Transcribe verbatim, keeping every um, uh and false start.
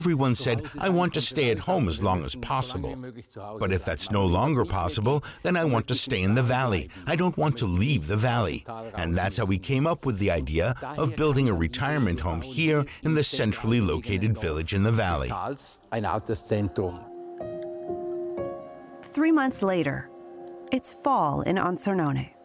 Everyone said, I want to stay at home as long as possible. But if that's no longer possible, then I want to stay in the valley. I don't want to leave the valley. And that's how we came up with the idea of building a retirement home here in the centrally located village in the valley. Three months later, it's fall in Anzernone.